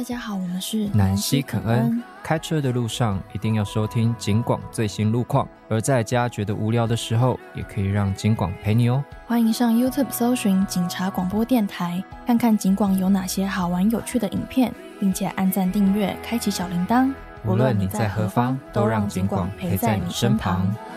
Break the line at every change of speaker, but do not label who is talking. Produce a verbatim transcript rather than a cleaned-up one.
家好，我们是
南西肯恩。开车的路上一定要收听警广最新路况，而在家觉得无聊的时候，也可以让警广陪你哦。
欢迎上 YouTube 搜寻警察广播电台，看看警广有哪些好玩有趣的影片，并且按赞订阅，开启小铃铛。
无论你在何方，都让警广陪在你身旁。